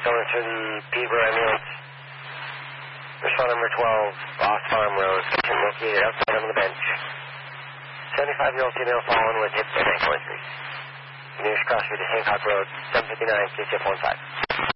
going to the Peterborough ambulance. Respond number 12, Boss Farm Road, patient located outside on the bench. 75-year-old female fallen with hip and ankle injuries. Nearest cross street is Hancock Road, 759, KCF 15.